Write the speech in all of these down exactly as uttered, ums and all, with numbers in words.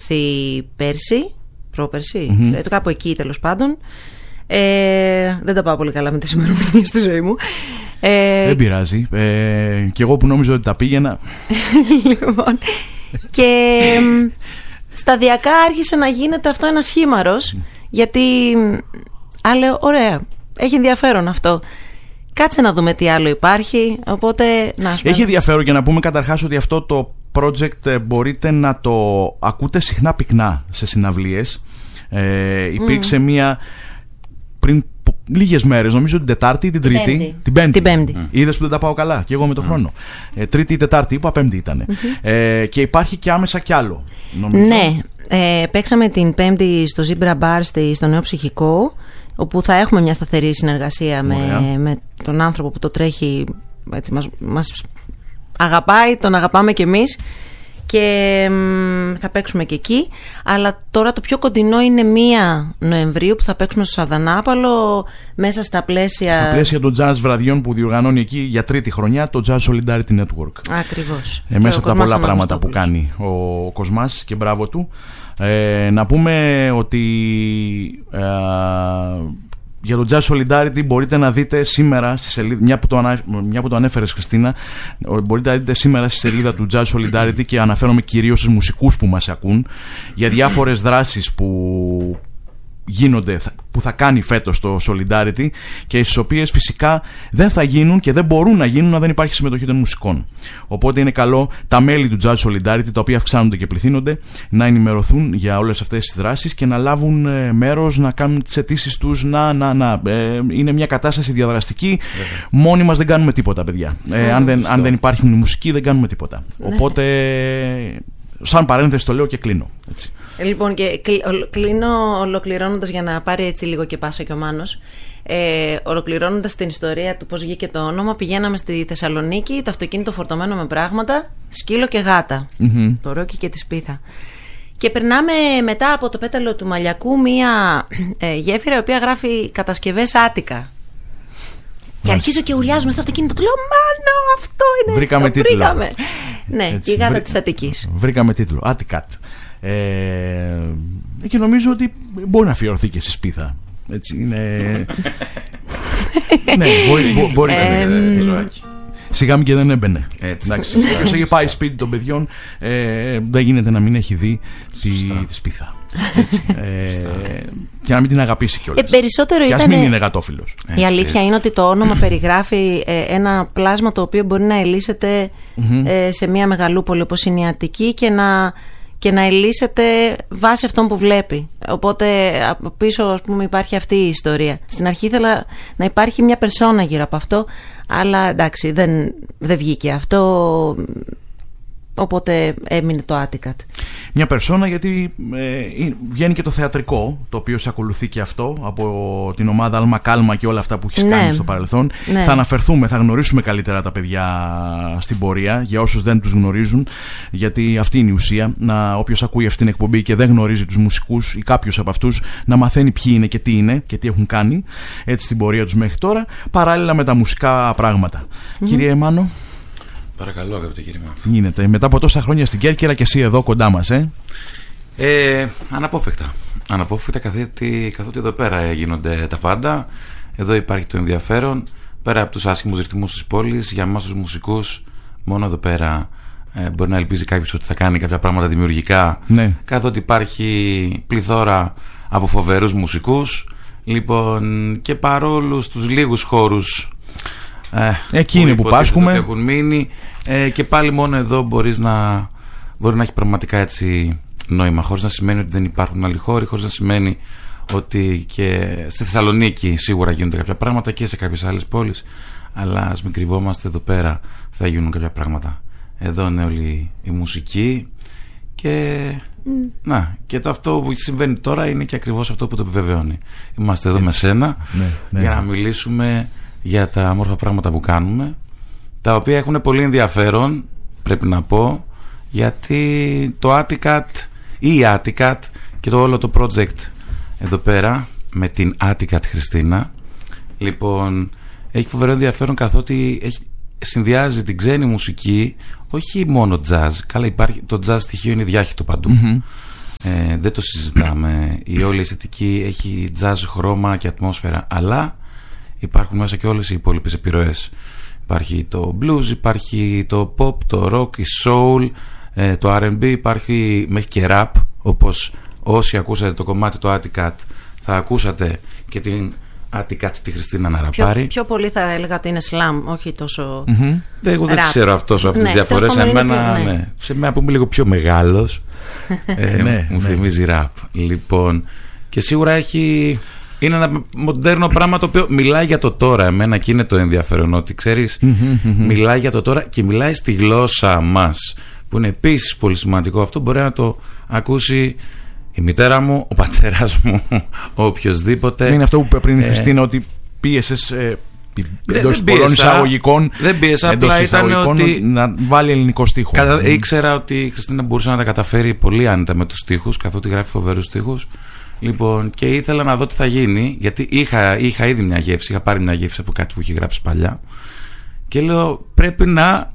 δημοσιευθεί πέρσι, πρόπερσι, mm-hmm. κάπου εκεί τέλος πάντων. Ε, δεν τα πάω πολύ καλά με τις ημερομηνίες στη ζωή μου. Ε, δεν πειράζει. Ε, και εγώ που νόμιζα ότι τα πήγαινα. Λοιπόν. Και σταδιακά άρχισε να γίνεται αυτό ένας χήμαρος. Γιατί, α, λέω, ωραία, έχει ενδιαφέρον αυτό. Κάτσε να δούμε τι άλλο υπάρχει. Οπότε, να, έχει ενδιαφέρον, και να πούμε καταρχάς ότι αυτό το project μπορείτε να το ακούτε συχνά πυκνά σε συναυλίες. Ε, υπήρξε mm. μία πριν λίγες μέρες, νομίζω την Τετάρτη ή την Τρίτη. Πέμπτη. Την Πέμπτη. Την Πέμπτη. Mm. Είδες που δεν τα πάω καλά, και εγώ με το mm. χρόνο. Ε, τρίτη ή Τετάρτη, είπα Πέμπτη ήταν. Mm-hmm. Ε, και υπάρχει και άμεσα κι άλλο, νομίζω. Ναι, ε, παίξαμε την Πέμπτη στο Zebra Bar στο Νέο Ψυχικό, όπου θα έχουμε μια σταθερή συνεργασία με, με τον άνθρωπο που το τρέχει. Έτσι, μας, μας αγαπάει, τον αγαπάμε κι εμείς. Και μ, θα παίξουμε και εκεί. Αλλά τώρα το πιο κοντινό είναι μία Νοεμβρίου που θα παίξουμε στο Σαρδανάπαλο, μέσα στα πλαίσια Στα πλαίσια των jazz βραδιών που διοργανώνει εκεί για τρίτη χρονιά το Jazz Solidarity Network. Ακριβώς. Ε, μέσα από τα πολλά πράγματα που κάνει ο Κοσμάς, και μπράβο του. ε, Να πούμε ότι ε, για το Jazz Solidarity μπορείτε να δείτε σήμερα στη σελίδα, μια που το, ανα, μια που το ανέφερες, Χριστίνα, μπορείτε να δείτε σήμερα στη σελίδα του Jazz Solidarity, και αναφέρομαι κυρίως στους μουσικούς που μας ακούν, για διάφορες δράσεις που γίνονται, που θα κάνει φέτος το Solidarity, και στις οποίες φυσικά δεν θα γίνουν και δεν μπορούν να γίνουν αν δεν υπάρχει συμμετοχή των μουσικών. Οπότε είναι καλό τα μέλη του Jazz Solidarity, τα οποία αυξάνονται και πληθύνονται, να ενημερωθούν για όλες αυτές τις δράσεις και να λάβουν ε, μέρος, να κάνουν τις αιτήσεις τους. Να, να, να. Ε, είναι μια κατάσταση διαδραστική. Βέβαια. Μόνοι μας δεν κάνουμε τίποτα, παιδιά. Ε, αν, δεν, αν δεν υπάρχουν μουσικοί, δεν κάνουμε τίποτα. Οπότε, σαν παρένθεση το λέω και κλείνω. Έτσι. Λοιπόν, και κλείνω ολοκληρώνοντας, για να πάρει έτσι λίγο και πάσα και ο Μάνος. Ε, ολοκληρώνοντας την ιστορία του πώς βγήκε το όνομα, πηγαίναμε στη Θεσσαλονίκη, το αυτοκίνητο φορτωμένο με πράγματα, σκύλο και γάτα. Mm-hmm. Το Ρόκι και τη Σπίθα. Και περνάμε μετά από το πέταλο του Μαλιακού μία ε, γέφυρα, η οποία γράφει κατασκευές Άτικα. Και αρχίζω και ουλιάζουμε στο αυτοκίνητο. Του λέω, Μάνο, αυτό είναι. Βρήκαμε το τίτλο. Βρήκαμε. Ναι, έτσι, η γάτα βρή... της Αττικής. Βρήκαμε τίτλο. Άτικατ. Ε, και νομίζω ότι μπορεί να αφιερωθεί και στη Σπίθα. Έτσι είναι. Ναι, μπορεί, μπο, μπορεί να είναι. Ζωάκι. Σιγά μην και δεν έμπαινε. Εντάξει. Όσο έχει πάει σπίτι των παιδιών, ε, δεν γίνεται να μην έχει δει τη, τη Σπίθα. Έτσι, ε, και να μην την αγαπήσει κιόλας. Ε, περισσότερο και ας ήτανε... μην είναι γατόφιλος. Η έτσι, αλήθεια έτσι. είναι ότι το όνομα περιγράφει ε, ένα πλάσμα το οποίο μπορεί να ελύσεται mm-hmm. ε, σε μια μεγαλούπολη όπως είναι η Αττική, και να, και να ελύσεται βάσει αυτών που βλέπει. Οπότε από πίσω, ας πούμε, υπάρχει αυτή η ιστορία. Στην αρχή ήθελα να υπάρχει μια περσόνα γύρω από αυτό, αλλά εντάξει, δεν, δεν βγήκε αυτό. Οπότε έμεινε το Άτικατ. Μια περσόνα, γιατί ε, βγαίνει και το θεατρικό, το οποίο σε ακολουθεί και αυτό από την ομάδα Άλμα Κάλμα και όλα αυτά που έχεις ναι. κάνει στο παρελθόν. Ναι. Θα αναφερθούμε, θα γνωρίσουμε καλύτερα τα παιδιά στην πορεία, για όσους δεν τους γνωρίζουν, γιατί αυτή είναι η ουσία. Να, όποιος ακούει αυτή την εκπομπή και δεν γνωρίζει τους μουσικούς ή κάποιους από αυτούς, να μαθαίνει ποιοι είναι και τι είναι και τι έχουν κάνει έτσι στην πορεία τους μέχρι τώρα, παράλληλα με τα μουσικά πράγματα. Mm-hmm. Κύριε Μάνο. Παρακαλώ, αγαπητέ κύριε Μάφ. Γίνεται μετά από τόσα χρόνια στην Κέρκυρα και εσύ εδώ κοντά μας, ε? ε αναπόφευκτα. Αναπόφευκτα, καθότι, καθότι εδώ πέρα γίνονται τα πάντα. Εδώ υπάρχει το ενδιαφέρον. Πέρα από τους άσχημους ρυθμούς της πόλης, για εμάς τους μουσικούς, μόνο εδώ πέρα ε, μπορεί να ελπίζει κάποιος ότι θα κάνει κάποια πράγματα δημιουργικά. Ναι. Καθότι υπάρχει πληθώρα από φοβερούς μουσικούς. Λοιπόν, και παρόλους τους λίγους χώρους Ε, εκείνοι που, που πάσχουμε έχουν μείνει, ε, και πάλι μόνο εδώ μπορείς να, μπορεί να έχει πραγματικά έτσι νόημα, χωρίς να σημαίνει ότι δεν υπάρχουν άλλοι χώροι, χωρίς να σημαίνει ότι και στη Θεσσαλονίκη σίγουρα γίνονται κάποια πράγματα και σε κάποιες άλλες πόλεις, αλλά ας μην κρυβόμαστε, εδώ πέρα θα γίνουν κάποια πράγματα. Εδώ είναι όλη η μουσική και mm. να, και το αυτό που συμβαίνει τώρα είναι και ακριβώς αυτό που το επιβεβαιώνει. Είμαστε εδώ έτσι. με σένα ναι, ναι. για να μιλήσουμε για τα όμορφα πράγματα που κάνουμε, τα οποία έχουν πολύ ενδιαφέρον, πρέπει να πω, γιατί το Άτικατ ή η Άτικατ και το όλο το project εδώ πέρα με την Άτικατ Χριστίνα, λοιπόν, έχει φοβερό ενδιαφέρον, καθότι έχει, συνδυάζει την ξένη μουσική, όχι μόνο jazz, καλά, υπάρχει, το jazz στοιχείο είναι διάχυτο παντού, mm-hmm. Ε, δεν το συζητάμε. Η όλη αισθητική έχει jazz, χρώμα και ατμόσφαιρα, αλλά υπάρχουν μέσα και όλες οι υπόλοιπες επιρροές. Υπάρχει το blues, υπάρχει το pop, το rock, η soul, ε, το αρ εν μπι, υπάρχει μέχρι και rap, όπως όσοι ακούσατε το κομμάτι το Atticat θα ακούσατε και την Atticat τη Χριστίνα να ραπάρει. Πιο, πιο πολύ θα έλεγα ότι είναι slam, όχι τόσο mm-hmm. Εγώ δεν ξέρω αυτό, αυτές τις ναι, διαφορές. Εμένα, πιο, ναι. Ναι. Σε μένα που είμαι λίγο πιο μεγάλος ε, ναι, μου ναι. θυμίζει rap. Λοιπόν, και σίγουρα έχει... Είναι ένα μοντέρνο πράγμα το οποίο μιλάει για το τώρα. Εμένα και είναι το ενδιαφέρον ότι ξέρεις, mm-hmm. μιλάει για το τώρα και μιλάει στη γλώσσα μας, που είναι επίσης πολύ σημαντικό. Αυτό μπορεί να το ακούσει η μητέρα μου, ο πατέρας μου, ο οποιοσδήποτε. Είναι αυτό που είπε πριν η Χριστίνα, ε, ότι πίεσες ε, εντός πολλών εισαγωγικών. Δεν πίεσα, απλά ήταν ότι να βάλει ελληνικό στίχο. Κατα... Mm. Ήξερα ότι η Χριστίνα μπορούσε να τα καταφέρει πολύ άνετα με τους στίχους, καθότι γράφει φοβερούς στίχους. Λοιπόν, και ήθελα να δω τι θα γίνει, γιατί είχα, είχα ήδη μια γεύση, είχα πάρει μια γεύση από κάτι που είχε γράψει παλιά. Και λέω, πρέπει να,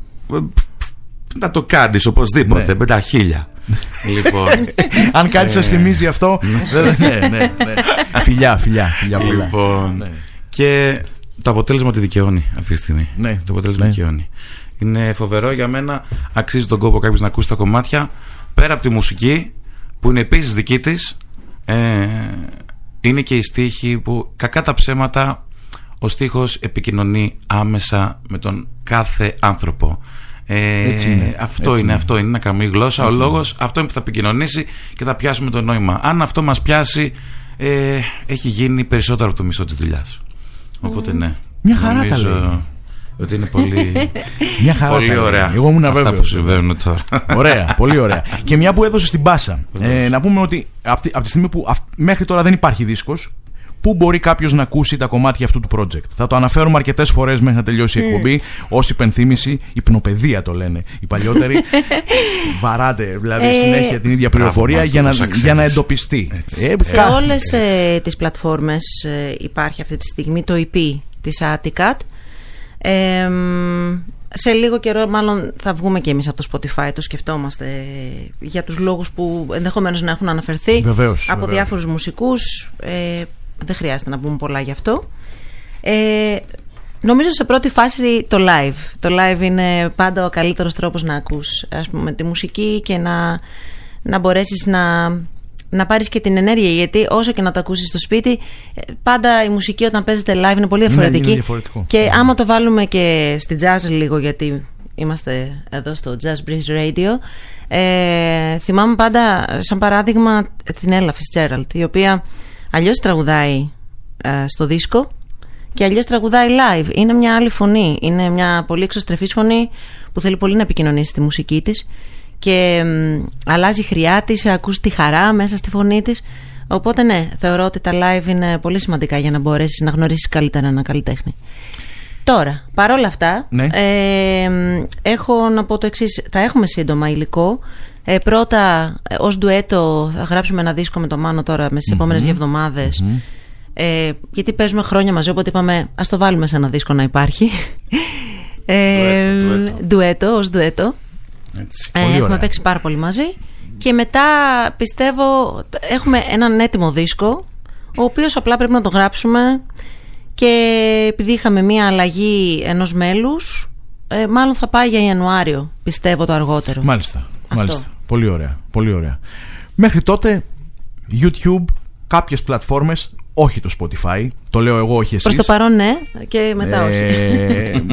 να το κάνεις οπωσδήποτε, ναι. με τα χίλια. Λοιπόν, αν κάτι σας θυμίζει αυτό, ναι, ναι, ναι. Φιλιά, φιλιά, φιλιά πολλά. Λοιπόν, ναι. Και το αποτέλεσμα τη δικαιώνει αυτή τη στιγμή. Ναι, το αποτέλεσμα ναι. δικαιώνει. Είναι φοβερό για μένα, αξίζει τον κόπο κάποιος να ακούσει τα κομμάτια. Πέρα από τη μουσική, που είναι επίσης δική της, ε, είναι και οι στίχοι που, κακά τα ψέματα, ο στίχος επικοινωνεί άμεσα με τον κάθε άνθρωπο. Ε, έτσι είναι, αυτό έτσι είναι, είναι, αυτό είναι να καμία γλώσσα. Έτσι ο λόγος, είναι. Αυτό είναι που θα επικοινωνήσει και θα πιάσουμε το νόημα. Αν αυτό μας πιάσει, ε, έχει γίνει περισσότερο από το μισό της δουλειάς. Οπότε ναι, μια χαρά τα λέει. Ότι είναι πολύ, μια χαρά πολύ ωραία. Εγώ ήμουν αυτά βέβαιος. Που συμβαίνουν τώρα. Ωραία, πολύ ωραία. Και μια που έδωσε στην πάσα, ε, να πούμε ότι από τη, από τη στιγμή που αυ, μέχρι τώρα δεν υπάρχει δίσκος, πού μπορεί κάποιος να ακούσει τα κομμάτια αυτού του project. Θα το αναφέρουμε αρκετές φορές μέχρι να τελειώσει η εκπομπή, mm. ως υπενθύμηση, υπνοπαιδεία το λένε οι παλιότεροι. Βαράτε δηλαδή ε, συνέχεια την ίδια πληροφορία Μπράβο, για, να, για να εντοπιστεί. Ε, σε όλες ε, τις πλατφόρμες ε, υπάρχει αυτή τη στιγμή το ι πι της Atticat. Ε, σε λίγο καιρό μάλλον θα βγούμε και εμείς από το Spotify, το σκεφτόμαστε για τους λόγους που ενδεχομένως να έχουν αναφερθεί βεβαίως, από βεβαίως. διάφορους μουσικούς. Ε, δεν χρειάζεται να πούμε πολλά γι' αυτό. Ε, νομίζω σε πρώτη φάση το live. Το live είναι πάντα ο καλύτερος τρόπος να ακούς, ας πούμε, τη μουσική και να, να μπορέσεις να, να πάρεις και την ενέργεια, γιατί όσο και να το ακούσεις στο σπίτι, πάντα η μουσική όταν παίζεται live είναι πολύ διαφορετική. Είναι διαφορετικό. Και άμα το βάλουμε και στη jazz λίγο, γιατί είμαστε εδώ στο Jazz Breeze Radio, ε, θυμάμαι πάντα σαν παράδειγμα την Ella Fitzgerald, η οποία αλλιώς τραγουδάει ε, στο δίσκο και αλλιώς τραγουδάει live. Είναι μια άλλη φωνή. Είναι μια πολύ εξωστρεφής φωνή που θέλει πολύ να επικοινωνήσει τη μουσική της και ε, αλλάζει χρειά της, ακούς τη χαρά μέσα στη φωνή της. Οπότε ναι, θεωρώ ότι τα live είναι πολύ σημαντικά για να μπορέσεις να γνωρίσεις καλύτερα ένα καλλιτέχνη. Τώρα, παρόλα αυτά, ναι. ε, έχω να πω το εξής. Θα έχουμε σύντομα υλικό. Ε, πρώτα, ε, ως ντουέτο θα γράψουμε ένα δίσκο με το Μάνο τώρα με τις mm-hmm. επόμενες δύο εβδομάδες. Mm-hmm. Ε, γιατί παίζουμε χρόνια μαζί, οπότε είπαμε ας το βάλουμε σε ένα δίσκο να υπάρχει. ε, ντουέτο, ντουέτο, ως ντουέτο. Έτσι, ε, έχουμε ωραία. Παίξει πάρα πολύ μαζί. Και μετά πιστεύω έχουμε έναν έτοιμο δίσκο, ο οποίος απλά πρέπει να το γράψουμε. Και επειδή είχαμε μία αλλαγή ενός μέλους, ε, μάλλον θα πάει για Ιανουάριο, πιστεύω το αργότερο. Μάλιστα, μάλιστα. Πολύ ωραία, πολύ ωραία. Μέχρι τότε YouTube, κάποιες πλατφόρμες, όχι το Spotify, το λέω εγώ, όχι εσείς. Προς το παρόν ναι, και μετά ε, όχι.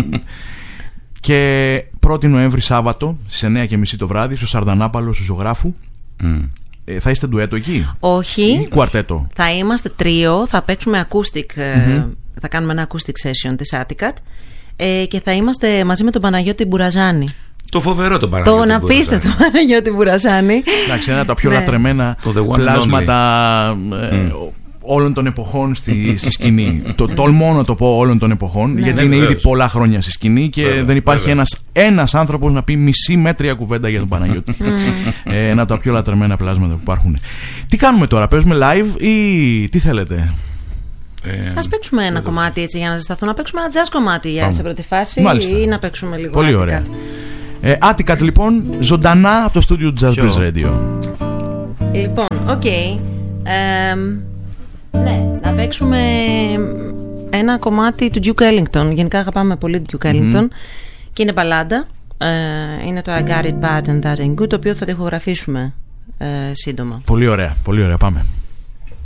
Και πρώτη Νοέμβρη Σάββατο στις εννιά και μισή το βράδυ στο Σαρδανάπαλο του Ζωγράφου. Mm. Ε, θα είστε ντουέτο εκεί? Όχι. Ή κουαρτέτο? Θα είμαστε τρίο, θα παίξουμε acoustic, mm-hmm. θα κάνουμε ένα acoustic session της Atticat ε, και θα είμαστε μαζί με τον Παναγιώτη Μπουραζάνη. Το φοβερό τον Παναγιώτη Τον απίστευτο Παναγιώτη Μπουραζάνη. Εντάξει, ένα από τα πιο ναι. λατρεμένα πλάσματα ε, mm. όλων των εποχών στη, στη σκηνή. Το τολμώ να το πω όλων των εποχών, ναι. γιατί ναι, είναι βεβαίως. Ήδη πολλά χρόνια στη σκηνή και βέβαια, δεν υπάρχει ένας, ένας άνθρωπος να πει μισή μέτρια κουβέντα για τον Παναγιώτη. ε, ένα από τα πιο λατρεμένα πλάσματα που υπάρχουν. Τι κάνουμε τώρα, παίζουμε live ή τι θέλετε? Ε, Ας παίξουμε ένα κομμάτι έτσι για να ζεσταθούν. Να παίξουμε ένα jazz κομμάτι για σε πρώτη φάση. Μάλιστα. Ή να παίξουμε λίγο πολύ ωραία. Ε, Atticat λοιπόν, ζωντανά από το στούντιο του Jazz Breeze Radio. Λοιπόν, οκ. Okay. Ε, ναι, να παίξουμε ένα κομμάτι του Duke Ellington. Γενικά αγαπάμε πολύ τον Duke Ellington. Mm-hmm. Και είναι μπαλάντα. Ε, είναι το I Got It Bad and That Ain't Good, το οποίο θα το ηχογραφήσουμε ε, σύντομα. Πολύ ωραία, πολύ ωραία, πάμε.